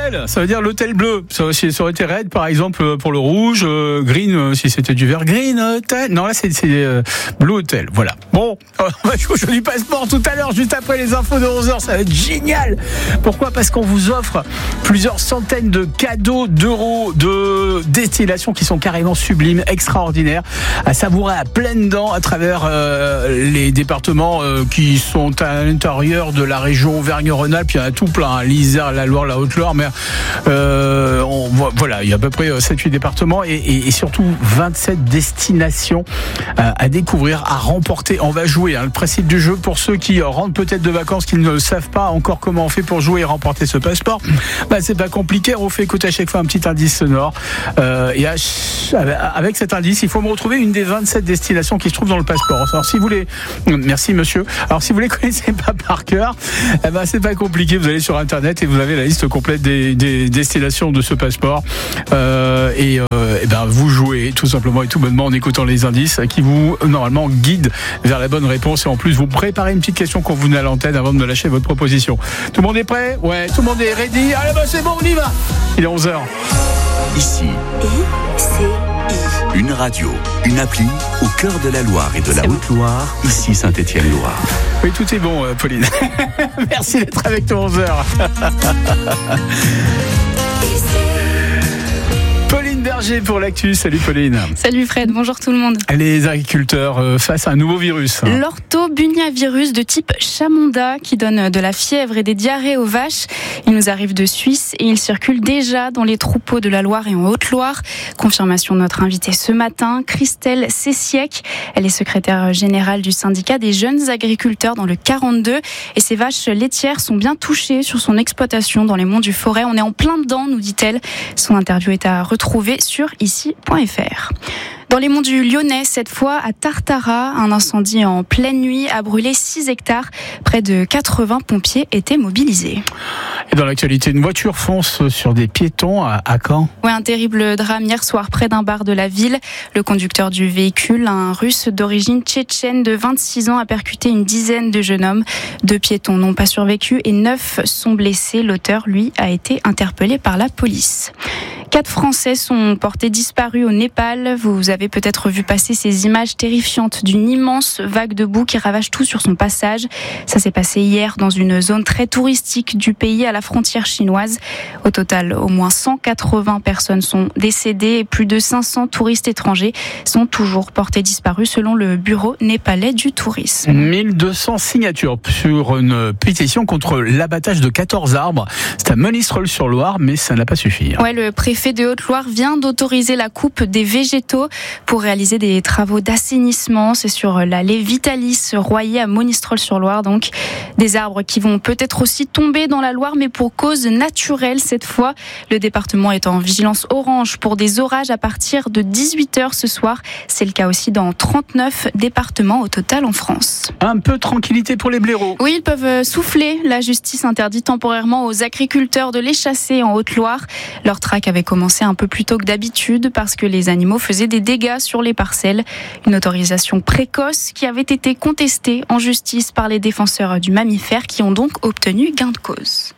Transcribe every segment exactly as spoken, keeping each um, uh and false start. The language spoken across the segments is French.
Hotel, ça veut dire l'hôtel bleu. Ça, ça aurait été red, par exemple, pour le rouge, euh, green, si c'était du vert, green hotel. Non, là, c'est, c'est euh, blue hotel. Voilà. Bon, on va jouer au jeu du passeport tout à l'heure, juste après les infos de onze heures. Ça va être génial. Pourquoi ? Parce qu'on vous offre plusieurs centaines de cadeaux d'euros de destinations qui sont carrément sublimes, extraordinaires, à savourer à pleines dents à travers euh, les départements euh, qui sont à l'intérieur de la région Auvergne-Rhône-Alpes. Il y en a tout plein, hein, l'Isère, la Loire, la Haute-Loire, mais euh, on, voilà, il y a à peu près sept huit départements et, et, et surtout vingt-sept destinations euh, à découvrir, à remporter. On va jouer, hein, le principe du jeu pour ceux qui rentrent peut-être de vacances, qui ne savent pas encore comment on fait pour jouer et remporter ce passeport. Bah, c'est pas compliqué, on fait écouter à chaque fois un petit indice sonore euh, et à, avec cet indice, il faut me retrouver une des vingt-sept destinations qui se trouvent dans le passeport. Alors si vous voulez, merci monsieur. Alors si vous les connaissez pas par cœur, eh ben c'est pas compliqué. Vous allez sur internet et vous avez la liste complète des, des destinations de ce passeport. Euh, et, euh, et ben vous jouez tout simplement et tout bonnement en écoutant les indices qui vous normalement guident vers la bonne réponse. Et en plus vous préparez une petite question quand vous venez à l'antenne avant de me lâcher votre proposition. Tout le monde est prêt ? Ouais, tout le monde est ready. Allez ben c'est bon, on y va. Il est onze heures. Ici. I, C, I. Une radio, une appli au cœur de la Loire et de la Haute-Loire, ici Saint-Étienne-Loire. Oui, tout est bon, euh, Pauline. Merci d'être avec nous onze heures. Pauline Berger pour l'actu. Salut Pauline. Salut Fred, bonjour tout le monde. Les agriculteurs euh, face à un nouveau virus. Hein. L'orthobuniavirus de type Chamonda qui donne de la fièvre et des diarrhées aux vaches. Il nous arrive de Suisse et il circule déjà dans les troupeaux de la Loire et en Haute-Loire. Confirmation de notre invitée ce matin, Christelle Cessiec. Elle est secrétaire générale du syndicat des jeunes agriculteurs dans le quarante-deux. Et ces vaches laitières sont bien touchées sur son exploitation dans les monts du Forêt. On est en plein dedans, nous dit-elle. Son interview est à retrouver sur ici point f r. Dans les monts du Lyonnais, cette fois à Tartaras, un incendie en pleine nuit a brûlé six hectares. Près de quatre-vingts pompiers étaient mobilisés. Et dans l'actualité, une voiture fonce sur des piétons à, à Caen. Oui, un terrible drame hier soir près d'un bar de la ville. Le conducteur du véhicule, un russe d'origine tchétchène de vingt-six ans, a percuté une dizaine de jeunes hommes. Deux piétons n'ont pas survécu et neuf sont blessés. L'auteur, lui, a été interpellé par la police. Quatre Français sont portés disparus au Népal. Vous avez peut-être vu passer ces images terrifiantes d'une immense vague de boue qui ravage tout sur son passage. Ça s'est passé hier dans une zone très touristique du pays à la frontière chinoise. Au total, au moins cent quatre-vingts personnes sont décédées et plus de cinq cents touristes étrangers sont toujours portés disparus selon le bureau népalais du tourisme. mille deux cents signatures sur une pétition contre l'abattage de quatorze arbres. C'est à Monistrol-sur-Loire, mais ça n'a pas suffi. Ouais, le préfet de Haute-Loire vient d'autoriser la coupe des végétaux pour réaliser des travaux d'assainissement. C'est sur l'allée Vitalis Royer à Monistrol-sur-Loire. Donc, des arbres qui vont peut-être aussi tomber dans la Loire, mais pour cause naturelle cette fois. Le département est en vigilance orange pour des orages à partir de dix-huit heures ce soir. C'est le cas aussi dans trente-neuf départements au total en France. Un peu de tranquillité pour les blaireaux. Oui, ils peuvent souffler. La justice interdit temporairement aux agriculteurs de les chasser en Haute-Loire. Leur traque avait commencé un peu plus tôt que d'habitude parce que les animaux faisaient des dégâts sur les parcelles. Une autorisation précoce qui avait été contestée en justice par les défenseurs du mammifère qui ont donc obtenu gain de cause.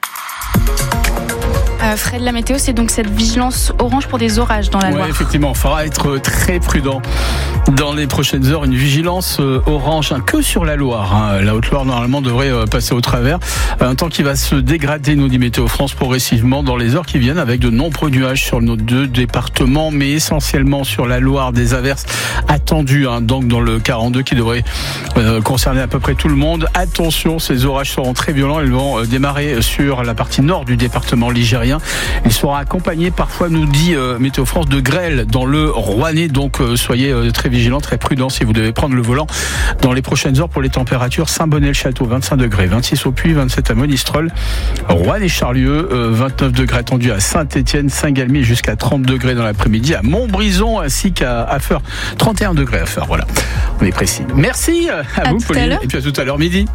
Euh, Fred, la météo, c'est donc cette vigilance orange pour des orages dans la Loire. Oui, effectivement, il faudra être très prudent dans les prochaines heures. Une vigilance euh, orange, hein, que sur la Loire. Hein. La Haute-Loire, normalement, devrait euh, passer au travers. Un temps qui va se dégrader, nous dit Météo France, progressivement dans les heures qui viennent, avec de nombreux nuages sur nos deux départements, mais essentiellement sur la Loire, des averses attendues, hein, donc dans le quarante-deux, qui devrait euh, concerner à peu près tout le monde. Attention, ces orages seront très violents. Ils vont euh, démarrer sur la partie nord du département ligérien. Il sera accompagné parfois, nous dit euh, Météo France, de grêle dans le Rouennais. Donc euh, soyez euh, très vigilants, très prudents si vous devez prendre le volant dans les prochaines heures. Pour les températures, Saint-Bonnet-le-Château, vingt-cinq degrés, vingt-six au Puy, vingt-sept à Monistrol, Roanne et Charlieu, euh, vingt-neuf degrés attendus à Saint-Étienne, Saint-Galmier, jusqu'à trente degrés dans l'après-midi à Montbrison ainsi qu'à Affeur, trente et un degrés à Affeur. Voilà, on est précis. Merci à, à vous, Pauline, et puis à tout à l'heure midi.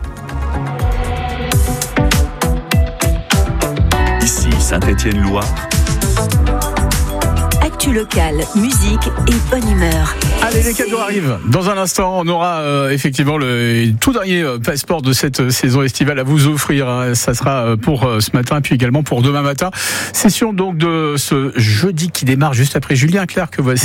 Ici Saint-Étienne-Loire. Actu locale, musique et bonne humeur. Allez, les cadeaux arrivent. Dans un instant, on aura euh, effectivement le tout dernier euh, passeport de cette euh, saison estivale à vous offrir. Hein. Ça sera euh, pour euh, ce matin, puis également pour demain matin. Session donc de ce jeudi qui démarre juste après Julien Clerc que voici.